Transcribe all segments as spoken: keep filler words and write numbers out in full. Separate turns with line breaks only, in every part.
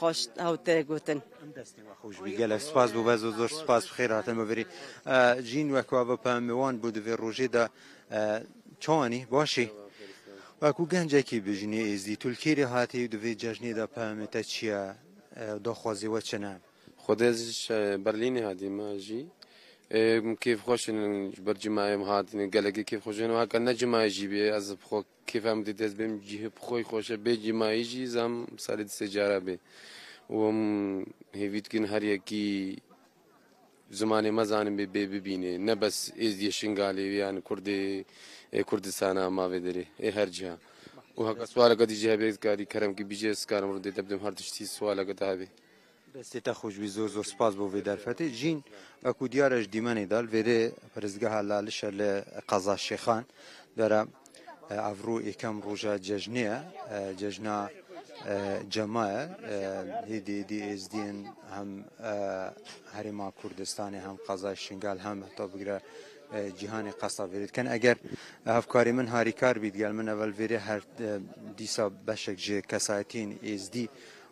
خۆش هاوتەرە گوتن
خۆش بیگەلە سپاس بوو بە زۆر زۆر سپاس بخێر هاتن بەبێری ژین وەکوا بە پامێوان بوو دەوێ ڕۆژێدا چۆنی باشی وەکو گەنجێکی بژنی ئێزدی تولکێری هاتی دەوێت جەژنێدا پامێتە چییە داخوازیوە چنە
خودێزیش بەرلینی هاتیماژی كيف خوش برجماعي مهاتني قال لك كيف خوش انه هكا نجماعي جيبي از بخو كيف هم تدز بهم جيه بخوي خوش بجماعي جي زم صارت سجاره به وم هيفيت كن هر يكي زمانه مزان بي ببينه نه بس از يشنغالي يعني كردي كردستان ما بدري اي هر جهه وهكا سؤال قد يجي بيت كاري كرم كي بيجي سكار مرد تبدم هر تشتي سؤال قد هذه
دەستێتە خۆشوی زۆر زۆر سپاس بۆ وێ دەرفەتی ژین وەکو دیارەش دیمەنی داڵ وێرێ پرزگەها لالیشە لە قەزا شێخان دەرە ئەڤڕوو یەکەم ڕۆژە جەژنەیە جەژنا جەمایە هێدێدی ئێزدین هەم هەرێما کوردستانی هەم قەزای شنگال هەم هەتا بگرە جیهانی قەسا وێرێتکەن ئەگەر هەفکاری من هاریکار بیت گەل من ئەڤەل وێرێ هەر دیسا بەشێک ژێ کەسایەتین ئێزدی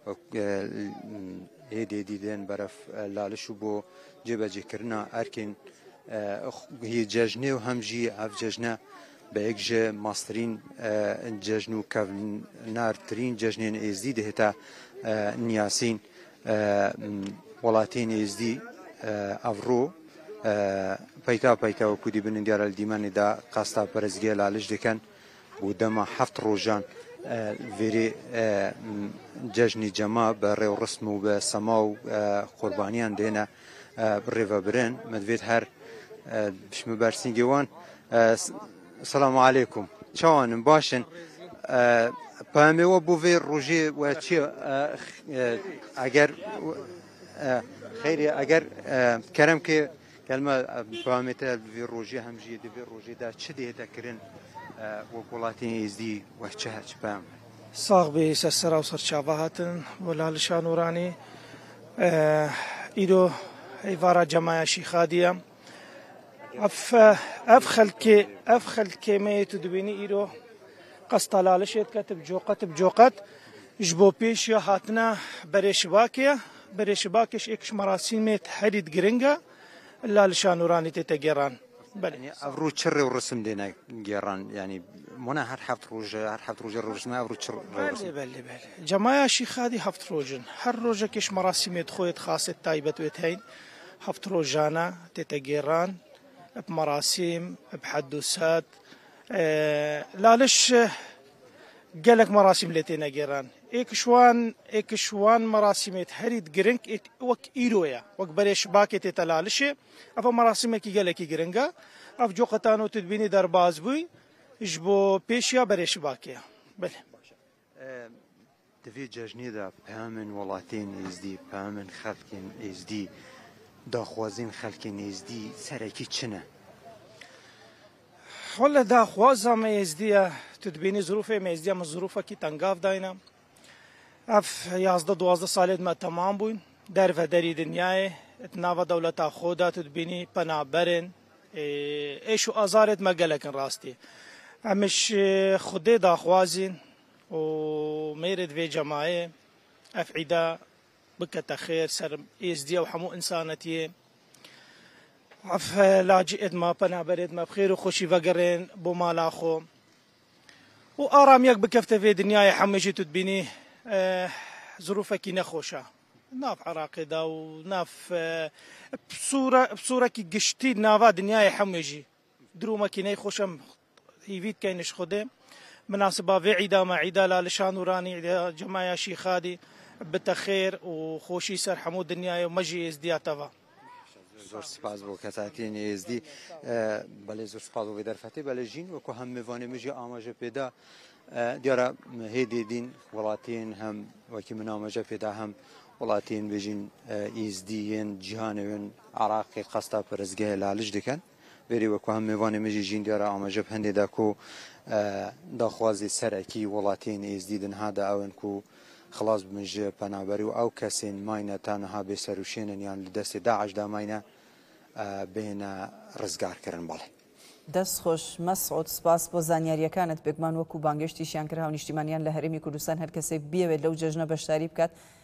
هێدێ دیدێن بەرەف لالیش و بۆ جێبەجێکردنا ئەرکین هی جەژنێ و هەمژی ئەف جەژنە بە یەک ژێ ماسترین جەژن و کەڤنارترین جەژنێن ئێزدی دەهێتە نیاسین وڵاتین ئێزدی ئەڤڕۆ پەیتا پەیتا وەکو دیبن دیارە دیمەنێدا قاستا پەرزگێ لالیش دەکەن بۆ دەما هەفت ڕۆژان وێرێ جەژنی جەما بە ڕێو ڕسم و بە سەما و قوربانیان دێنە ڕێڤەبرن مەدوێت هەر بشمە بەرسینگەوان سەلام عەلەیکوم چاوانم باشن پامێوە بۆ vê ڕۆژێ وە چییە ئەگەر خەیرێ ئەگەر کەرەم کێ کەلمە پامێتە vê ڕۆژێ هەمژیە دەبێ ڕۆژێدا چ دێتەکردن وەکوڵاتین ئێزدی وەچە چ پام
ساغ بێ سەرسەرا و سەرچاوە هاتن بۆ لالیشان وڕانی ئیرۆ هەیڤارە جەمایەشی خادیە ئەف خەلکێ ئەف خەلکێمەیەت و دبینی ئیرۆ قەستا لالشێت کەت بجۆقەت بجۆقەت ji bo pêşiya hatina berêşibakê berêşibakêş êkiş merasîmê herî giring e lalişan wranî tê te geran
ئەڤڕوو چ ڕێ و ڕسم دێنە گێڕان ینی مۆنا هەر هەفت ڕۆژە هەر هەفت ڕۆژە ڕۆژمە ئەڤڕوو چ
جەمایەشی خادی هەفت ڕۆژن هەر ڕۆژێکیش مەراسیمێت خۆیت خاست تایبەت وێت هەین هەفت ڕۆژانە تێتە گێڕان مەراسیم حەد و سەد لالیش gelek merasim lê têne geran êkişwan êkişwan merasimêt herî giring wek îro ye wek berêşibakê tê te lalişê ev merasimekî gelekî giring e ev coqetan û tu dibînî derbas bûy ji bo pêşiya berêşibakê ye belê
divê cejnê de peyamên welatên êzdî peyamên xelkên êzdî daxwazên xelkên êzdî serekî çi ne
Valla daxwaza me êzdî ye tu dibînî zirûfê me êzdî min zirûfekî tengav dayne ev yazda duwazda salê me temam bûn derve derî dinyayê nava dewleta xwe de tu dibînî penaberên êş û azarê me gelekin rastî em ji Xwedê daxwazîn û mêrê divê cemayê ev îda bikete xêr ser êzdiya û hemû insanetiyê ev lacî'êt me penaberêt me bi xêr û xweşî vegerên bo mala xwe û aramiyek bikefte vê dinyayê hemû jî tu dibînî zirûfekî nexweş e nav Iraqê de û nav sûrekî giştî nava dinyayê hemû jî dirûmekî neyxweş em hîvî dikeyn ji Xwedê مناسبة في عيدا ما عيدا لالشان وراني عيدا جماعة شي خادي بتخير وخوشي سر حمود دنيا ومجي ازدياتها
زۆر سپاس بۆ کەساتین ئێزدی بەڵێ زۆر سپاس بۆ دەرفەتی بەلێ ژین وەکو هەم میوانێ مژی ئاماژە پێدا دیارە هێدێ دین وڵاتین هەم وەکی من ئاماژە پێدا هەم وڵاتین بێژین ئێزدیên جیهانەوێن عراقی قەستا پەرزگای لالیش دەکەن وێری وەکو هەم میوانێ مژی ژین دیارە ئاماژە هەندێدا کۆ داخوازی سەرەکی وڵاتین ئێزدی دنهادا ئەوەن کو خلاص بمژێ پەنابەری و ئەو کەسێن ماینە تانەها بێسەر و شوێنیان لە دەستی داعشدا ماینە بێنە ڕزگارکردن بەڵێ
دەست خۆش مەسعود سپاس بۆ زانیاریەکانت بێگومان وەکو بانگشتیشیان کرد هاو نیشتیمانیان لە هەرێمی کوردستان هەر کەسێک بیەوێت لەو جەژنە بەشداری بکات